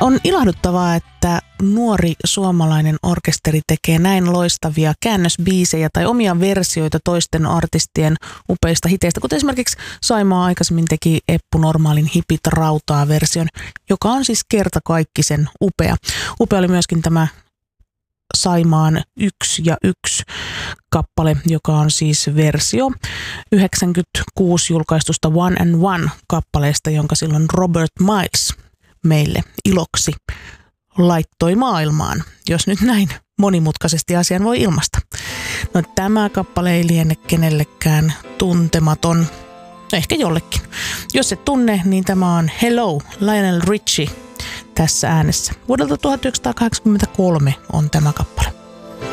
On ilahduttavaa, että nuori suomalainen orkesteri tekee näin loistavia käännösbiisejä tai omia versioita toisten artistien upeista hiteistä, kuten esimerkiksi Saimaa aikaisemmin teki Eppu Normaalin Hipit rautaa version, joka on siis kertakaikkisen upea. Upea oli myöskin tämä Saimaan 1 ja 1 kappale, joka on siis versio 96 julkaistusta One and One kappaleesta, jonka silloin Robert Miles meille iloksi laittoi maailmaan, jos nyt näin monimutkaisesti asian voi ilmaista. No tämä kappale ei liene kenellekään tuntematon, ehkä jollekin. Jos et tunne, niin tämä on Hello, Lionel Richie tässä äänessä. Vuodelta 1983 on tämä kappale.